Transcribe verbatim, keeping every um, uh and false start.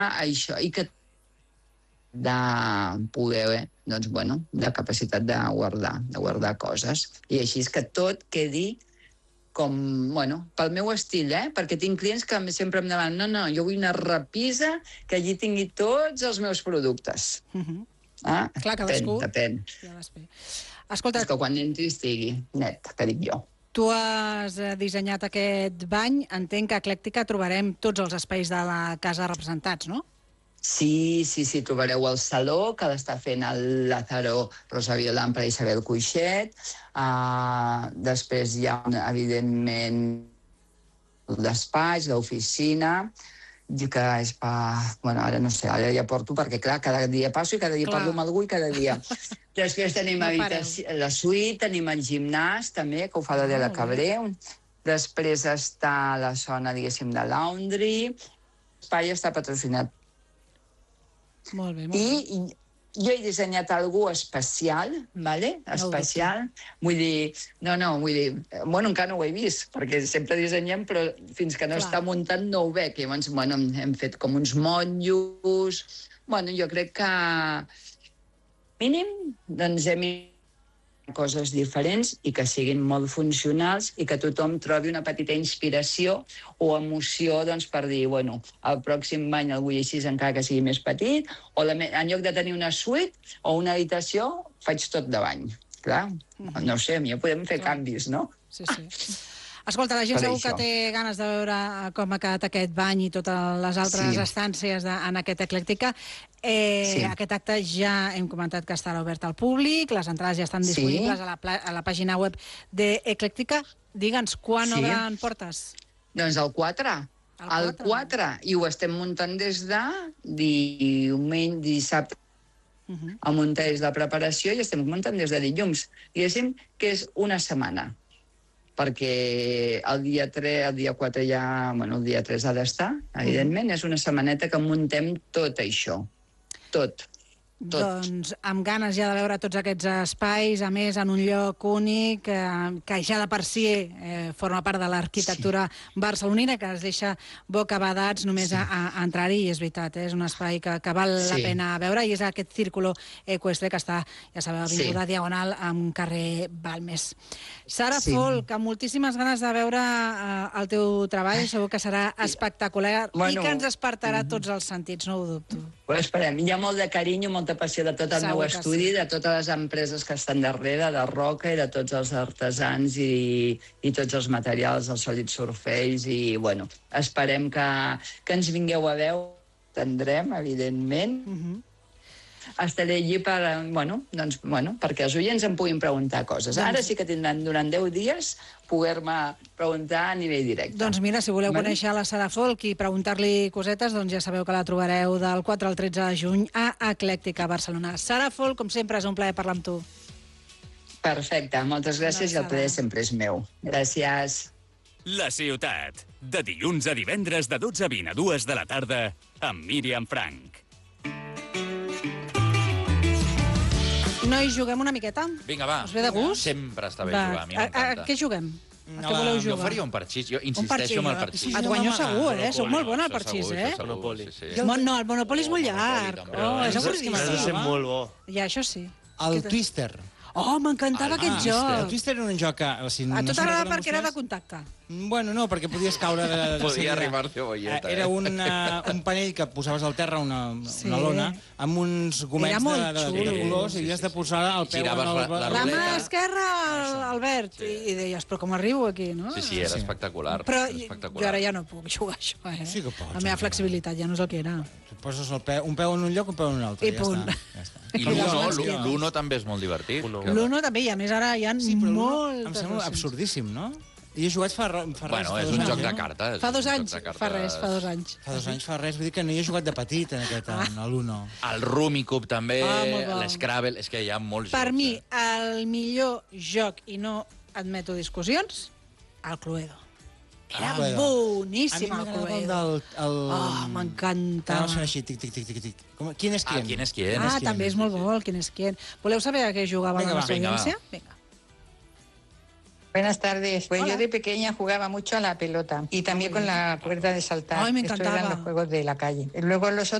això, i que de poder, doncs, bueno, de capacitat de guardar, de guardar coses. I així és que tot quedi com, bueno, pel meu estil, eh? Perquè tinc clients que sempre em demanen no, no, jo vull una repisa que allí tingui tots els meus productes. Uh-huh. Ah, clar, cadascú... depèn, depèn. Ja Escolta... És que quan entri estigui net, que dic jo. Tu has dissenyat aquest bany, entenc que a Eclèctica trobarem tots els espais de la casa representats, no? Sí, sí, sí, trobareu el saló, que l'està fent el Lázaro Rosaviolán per Isabel Cuixet. Uh, després hi ha, evidentment, el despatx, l'oficina, que és per... Bueno, ara no sé, ara ja porto, perquè, clar, cada dia passo i cada dia clar. Parlo amb algú i cada dia... Després tenim no la suite, tenim el gimnàs, també, que ho fa l'Adela Cabré. Després està la zona, diguéssim, de laundry. L'espai està patrocinat. Molt bé, molt bé. I jo he dissenyat algú especial, ¿vale? Especial. Vull dir, no, no, vull dir, bueno, encara no ho he vist, perquè sempre dissenyem, però fins que no Clar. Està muntat no ho veig. Llavors, bueno, hem fet com uns motllos. Bueno, jo crec que mínim, doncs hem coses diferents i que siguin molt funcionals i que tothom trobi una petita inspiració o emoció doncs, per dir, bueno, el pròxim bany el vull així encara que sigui més petit, o la, en lloc de tenir una suite o una habitació, faig tot de bany. Clar, mm-hmm. no sé, ja podem fer Clar. Canvis, no? Sí, sí. Escolta, la gent per segur això. Que té ganes de veure com ha quedat aquest bany i totes les altres sí. estàncies de, en aquest Eclèctica. Eh, sí. Aquest acte ja hem comentat que estarà obert al públic, les entrades ja estan disponibles sí. a, la, a la pàgina web d'Eclèctica. Digue'ns, quan sí. obren portes? Doncs el quatre. El, el quatre. I ho estem muntant des de diumenge, dissabte. Uh-huh. El muntar és la preparació i estem muntant des de dilluns. Diguéssim que és una setmana. Perquè el dia tres, el dia quatre ja... Bueno, el dia tres ha d'estar, evidentment. Mm. És una setmaneta que muntem tot això. Tot. Tot. Doncs amb ganes ja de veure tots aquests espais, a més en un lloc únic, eh, que ja de per si eh, forma part de l'arquitectura sí. barcelonina, que es deixa bocabadats només sí. a, a entrar-hi, i és veritat, eh, és un espai que, que val sí. la pena veure, i és aquest círculo eqüestre que està, ja sabeu, avinguda sí. Diagonal amb carrer Balmes. Sara sí. Folk, amb moltíssimes ganes de veure eh, el teu treball, segur que serà espectacular bueno, i que ens despertarà tots els sentits, no ho dubto. Pues esperem, hi ha molt de carinyo, molta passió de tot el Segur meu estudi, sí. de totes les empreses que estan darrere, de Roca i de tots els artesans i, i tots els materials, els Solid Surface, i bueno, esperem que, que ens vingueu a veure, tindrem, evidentment. Uh-huh. Estaré allí per, bueno, doncs, bueno, perquè els oients em puguin preguntar coses. Doncs... Ara sí que tindran durant deu dies poder-me preguntar a nivell directe. Doncs mira, si voleu vale? Conèixer la Sara Folk i preguntar-li cosetes, doncs ja sabeu que la trobareu del quatre al tretze de juny a Eclèctica, Barcelona. Sara Folk, com sempre, és un plaer parlar amb tu. Perfecte, moltes gràcies i el plaer sempre és meu. Gràcies. La ciutat, de dilluns a divendres de dotze a vint a dues de la tarda, amb Míriam Frank. Nois, juguem una miqueta? Vinga, va. Us ve de gust? Sempre està bé va. Jugar, a mi m'encanta. A, a què juguem? A no, què voleu jugar? Jo faria un parxís, jo insisteixo en el parxís. Et guanyo segur, eh? Soc molt bona al parxís, eh? Monopoli. Sí, sí. No, el Monopoli és molt llarg. Oh, és avorridíssim. És molt bo. Ja, això sí. El Twister. Oh, m'encantava aquest joc. El Twister era un joc que... Si a tu t'agrada perquè era de contacte. Bueno, no, perquè podies caure... De, de Podia arribar-te a bolleta. Era un, uh, un panell que posaves al terra, una, sí. una lona, amb uns gomets de, de, de, de colors, i havies de posar el peu en el... La, la mà esquerra, Albert, sí. i deies, però com arribo aquí, no? Sí, sí, era sí. espectacular. Però espectacular. Jo ara ja no puc jugar això, eh? Sí que pots. La meva flexibilitat ja no és el que era. Tu poses el peu, un peu en un lloc, un peu en un altre, i ja punt. Està. Ja està. I l'Uno, l'Uno també és molt divertit. L'Uno també, i a més ara hi ha sí, moltes... Em sembla absurdíssim, no? I he jugat fa, fa res. Bueno, és un joc de cartes. Fa dos anys, fa res, fa dos anys. Fa dos anys, fa res, vull dir que no hi he jugat de petit en aquest, en l'Uno. El Rummikub també, l'Scrabble, és que hi ha molts jocs. Per mi, el millor joc, i no admeto discussions, el Cluedo. Era boníssim el Cluedo. Oh, m'encantava. Anava així, tic, tic, tic, tic, tic. Quin és quien? Ah, quin és quien. Ah, també és molt bo el quin és quien. Voleu saber a què jugava la nostra audiència? Vinga. Buenas tardes. Pues Hola. yo de pequeña jugaba mucho a la pelota y también con la cuerda de saltar. Ay, me Estos encantaba. eran los juegos de la calle. Luego los